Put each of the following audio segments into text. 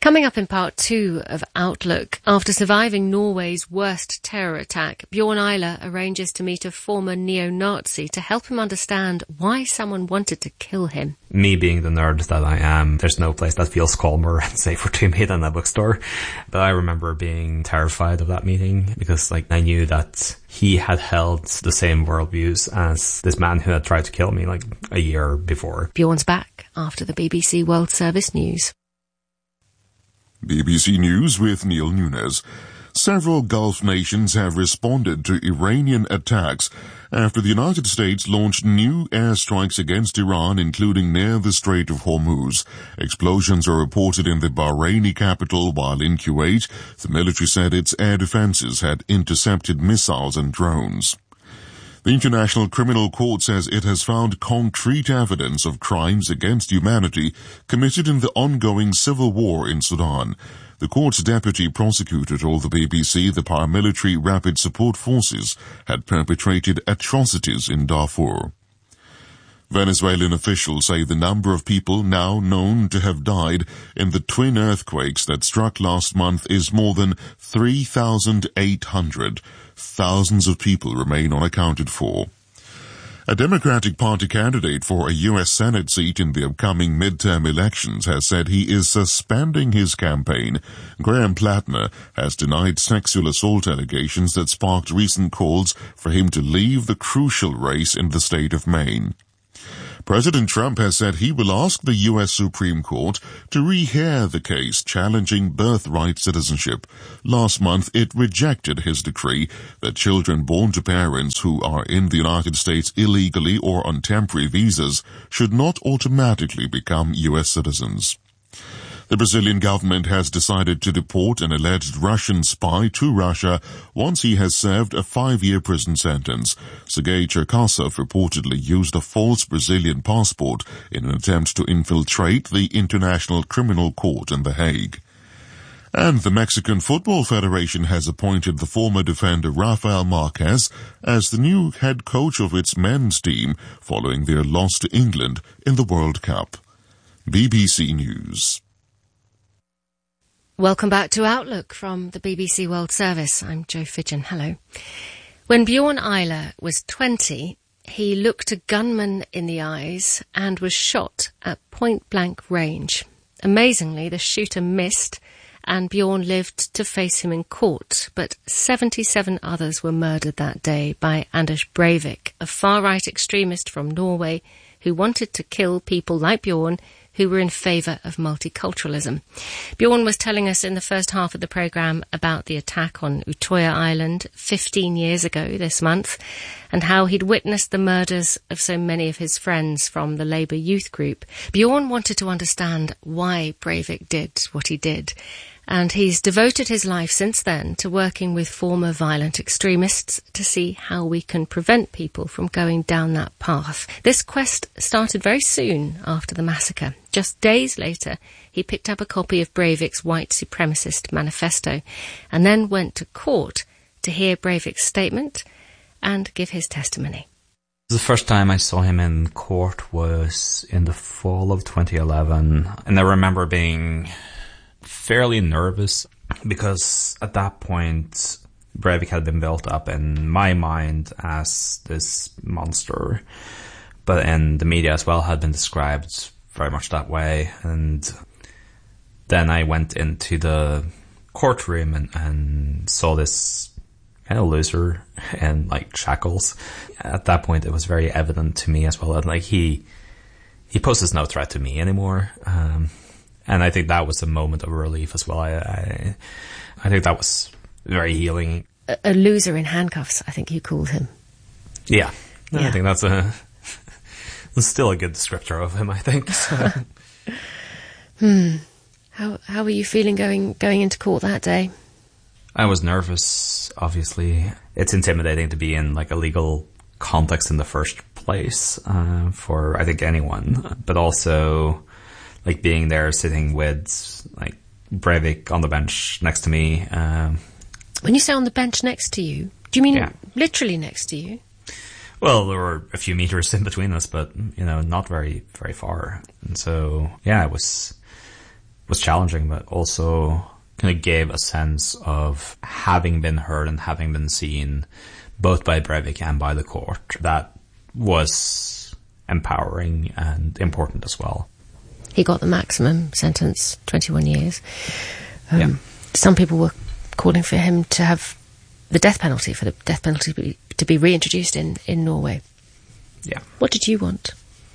Coming up in part 2 of Outlook, after surviving Norway's worst terror attack, Bjorn Eiler arranges to meet a former neo-Nazi to help him understand why someone wanted to kill him. Me being the nerd that I am, there's no place that feels calmer and safer to me than a bookstore. But I remember being terrified of that meeting because I knew that he had held the same worldviews as this man who had tried to kill me a year before. Bjorn's back after the BBC World Service News. BBC News with Neil Nunes. Several Gulf nations have responded to Iranian attacks after the United States launched new airstrikes against Iran, including near the Strait of Hormuz. Explosions are reported in the Bahraini capital, while in Kuwait, the military said its air defenses had intercepted missiles and drones. The International Criminal Court says it has found concrete evidence of crimes against humanity committed in the ongoing civil war in Sudan. The court's deputy prosecutor told the BBC the paramilitary Rapid Support Forces had perpetrated atrocities in Darfur. Venezuelan officials say the number of people now known to have died in the twin earthquakes that struck last month is more than 3,800. Thousands of people remain unaccounted for. A Democratic Party candidate for a U.S. Senate seat in the upcoming midterm elections has said he is suspending his campaign. Graham Plattner has denied sexual assault allegations that sparked recent calls for him to leave the crucial race in the state of Maine. President Trump has said he will ask the U.S. Supreme Court to rehear the case challenging birthright citizenship. Last month, it rejected his decree that children born to parents who are in the United States illegally or on temporary visas should not automatically become U.S. citizens. The Brazilian government has decided to deport an alleged Russian spy to Russia once he has served a 5-year prison sentence. Sergei Cherkasov reportedly used a false Brazilian passport in an attempt to infiltrate the International Criminal Court in The Hague. And the Mexican Football Federation has appointed the former defender Rafael Marquez as the new head coach of its men's team following their loss to England in the World Cup. BBC News. Welcome back to Outlook from the BBC World Service. I'm Jo Fidgen. Hello. When Bjorn Eiler was 20, he looked a gunman in the eyes and was shot at point-blank range. Amazingly, the shooter missed and Bjorn lived to face him in court, but 77 others were murdered that day by Anders Breivik, a far-right extremist from Norway who wanted to kill people like Bjorn who were in favour of multiculturalism. Bjorn was telling us in the first half of the programme about the attack on Utoya Island 15 years ago this month and how he'd witnessed the murders of so many of his friends from the Labour youth group. Bjorn wanted to understand why Breivik did what he did, and he's devoted his life since then to working with former violent extremists to see how we can prevent people from going down that path. This quest started very soon after the massacre. Just days later, he picked up a copy of Breivik's white supremacist manifesto and then went to court to hear Breivik's statement and give his testimony. The first time I saw him in court was in the fall of 2011, and I remember being fairly nervous because at that point Breivik had been built up in my mind as this monster, but in the media as well had been described very much that way. And then I went into the courtroom and saw this kind of loser in shackles. At that point it was very evident to me as well that he poses no threat to me anymore. And I think that was a moment of relief as well. I think that was very healing. A loser in handcuffs, I think you called him. Yeah. I think that's still a good descriptor of him, I think. So. How were you feeling going into court that day? I was nervous, obviously. It's intimidating to be in a legal context in the first place for, I think, anyone. But also being there sitting with Breivik on the bench next to me. When you say on the bench next to you, do you mean literally next to you? Well, there were a few meters in between us, but not very, very far. And so, it was was challenging, but also kind of gave a sense of having been heard and having been seen both by Breivik and by the court. That was empowering and important as well. He got the maximum sentence, 21 years. Yeah. Some people were calling for him to have the death penalty, to be reintroduced in Norway. Yeah. What did you want?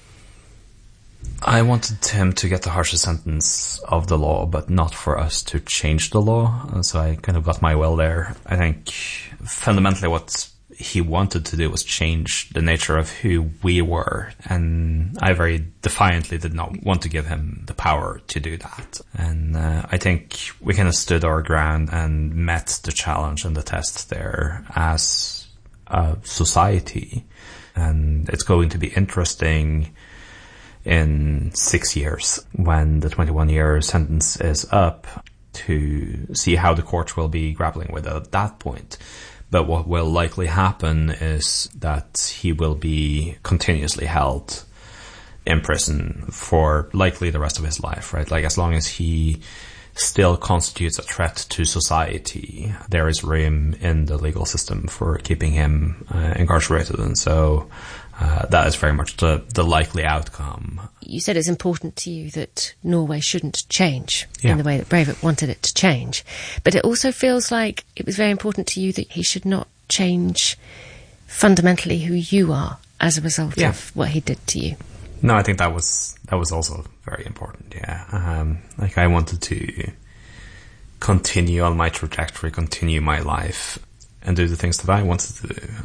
I wanted him to get the harshest sentence of the law, but not for us to change the law. So I kind of got my will there. I think fundamentally what he wanted to do was change the nature of who we were. And I very defiantly did not want to give him the power to do that. And I think we kind of stood our ground and met the challenge and the test there as a society. And it's going to be interesting in 6 years, when the 21-year sentence is up, to see how the court will be grappling with it at that point. But what will likely happen is that he will be continuously held in prison for likely the rest of his life, right? Like, as long as he still constitutes a threat to society, there is room in the legal system for keeping him incarcerated. And so that is very much the likely outcome. You said it's important to you that Norway shouldn't change Yeah. in the way that Breivik wanted it to change. But it also feels like it was very important to you that he should not change fundamentally who you are as a result of what he did to you. No, I think that was also very important, yeah. Like, I wanted to continue on my trajectory, continue my life, and do the things that I wanted to do.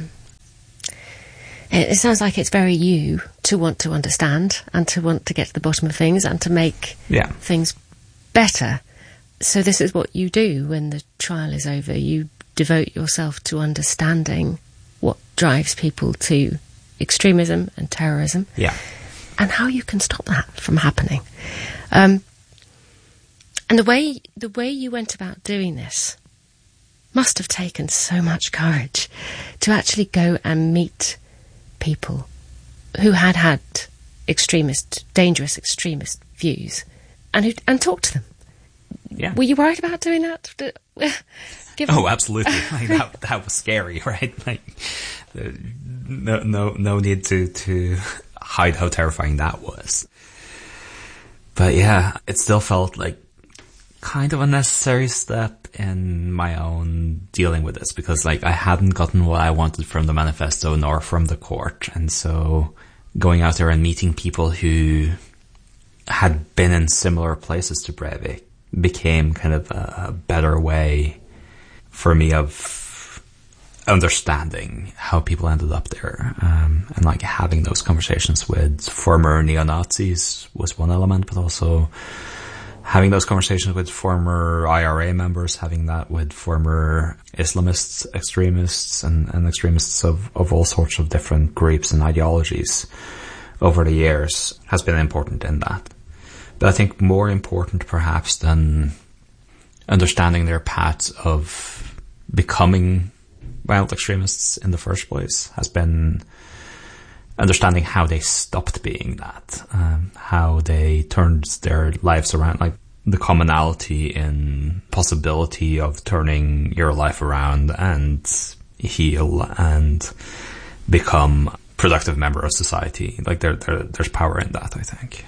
It sounds like it's very you to want to understand and to want to get to the bottom of things and to make things better. So this is what you do when the trial is over. You devote yourself to understanding what drives people to extremism and terrorism. Yeah. And how you can stop that from happening. And the way you went about doing this must have taken so much courage to actually go and meet people who had dangerous extremist views and talk to them. Yeah. Were you worried about doing that? Oh, absolutely. Like, that was scary, right? Like, no need to hide how terrifying that was. But yeah, it still felt like kind of a necessary step in my own dealing with this, because like I hadn't gotten what I wanted from the manifesto nor from the court. And so going out there and meeting people who had been in similar places to Breivik became kind of a better way for me of understanding how people ended up there. And like having those conversations with former neo-Nazis was one element, but also having those conversations with former IRA members, having that with former Islamists, extremists, and extremists of all sorts of different groups and ideologies over the years has been important in that. But I think more important perhaps than understanding their paths of becoming violent extremists in the first place has been understanding how they stopped being that, how they turned their lives around, like the commonality in possibility of turning your life around and heal and become a productive member of society. Like there's power in that, I think.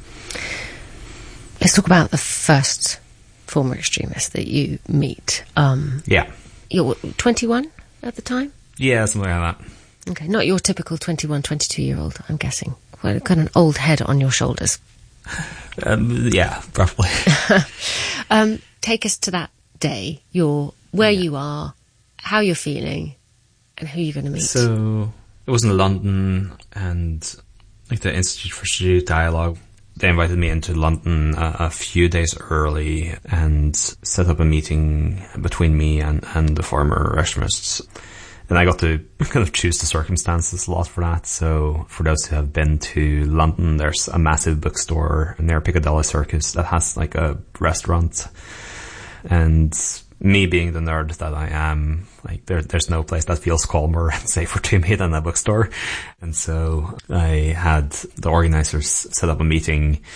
Let's talk about the first former extremist that you meet. Yeah. You're 21 at the time? Yeah, something like that. Okay, not your typical 21, 22-year-old, I'm guessing. Well, got an old head on your shoulders. Yeah, roughly. Take us to that day, where you are, how you're feeling, and who you're going to meet. So it was in London, and like the Institute for Strategic Dialogue, they invited me into London a few days early and set up a meeting between me and the former extremists. And I got to kind of choose the circumstances a lot for that. So for those who have been to London, there's a massive bookstore near Piccadilly Circus that has like a restaurant. And me being the nerd that I am, like there's no place that feels calmer and safer to me than a bookstore. And so I had the organizers set up a meeting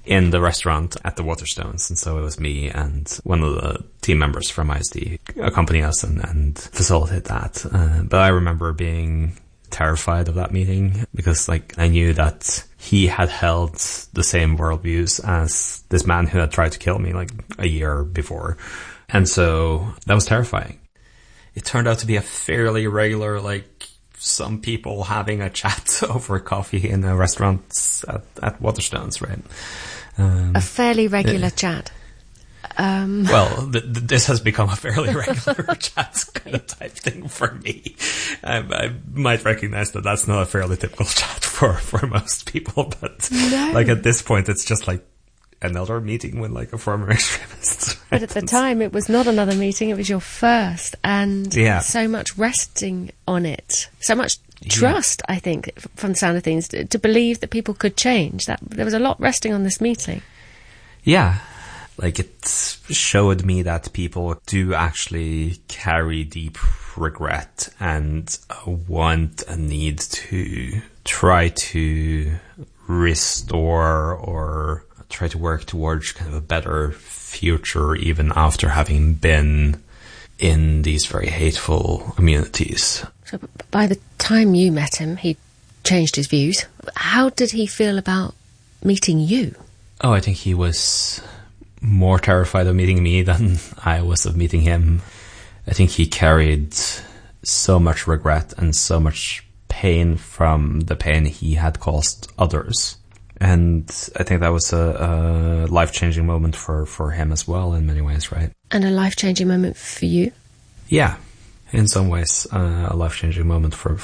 in the restaurant at the Waterstones. And so it was me and one of the team members from ISD accompany us and facilitate that. But I remember being terrified of that meeting because like I knew that he had held the same worldviews as this man who had tried to kill me like a year before. And so that was terrifying. It turned out to be a fairly regular, like some people having a chat over coffee in a restaurant at Waterstones, right? A fairly regular chat. Well, this has become a fairly regular chat kind of type thing for me. I might recognize that that's not a fairly typical chat for most people, but like at this point, it's just like another meeting with like a former extremist. Right? But at the time, it was not another meeting; it was your first, and so much resting on it, so much trust. I think, from the sound of things, to believe that people could change. That there was a lot resting on this meeting. Yeah. Like it showed me that people do actually carry deep regret and want a need to try to restore or try to work towards kind of a better future even after having been in these very hateful communities. So by the time you met him, he changed his views. How did he feel about meeting you? Oh, I think he was more terrified of meeting me than I was of meeting him. I think he carried so much regret and so much pain from the pain he had caused others. And I think that was a life-changing moment for him as well in many ways, right? And a life-changing moment for you? Yeah, in some ways, a life-changing moment for